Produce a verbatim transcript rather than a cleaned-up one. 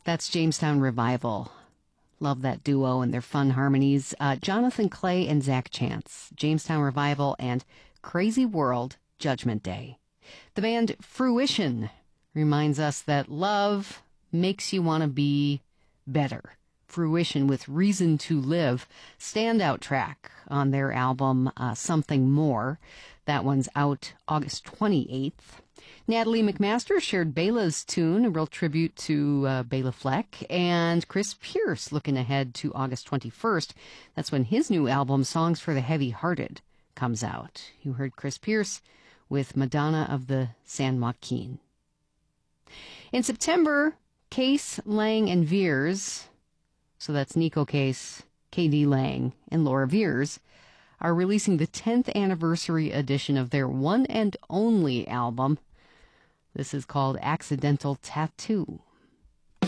That's Jamestown Revival. Love that duo and their fun harmonies. Uh, Jonathan Clay and Zach Chance, Jamestown Revival and Crazy World, Judgment Day. The band Fruition reminds us that love makes you want to be better. Fruition with Reason to Live, standout track on their album uh, Something More. That one's out August twenty-eighth. Natalie McMaster shared Bela's tune, a real tribute to uh, Bela Fleck, and Chris Pierce looking ahead to August twenty-first. That's when his new album, Songs for the Heavy-Hearted, comes out. You heard Chris Pierce with Madonna of the San Joaquin. In September, Case, Lang, and Veers, so that's Nico Case, K D Lang, and Laura Veers, are releasing the tenth anniversary edition of their one and only album. This is called Accidental Tattoo.